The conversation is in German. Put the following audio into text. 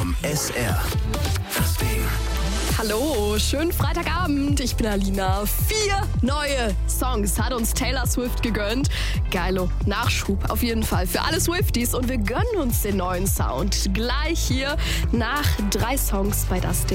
vom SR. Das Ding. Hallo, schönen Freitagabend. Ich bin Alina. 4 neue Songs hat uns Taylor Swift gegönnt. Geilo Nachschub auf jeden Fall für alle Swifties. Und wir gönnen uns den neuen Sound gleich hier nach 3 Songs bei Das Ding.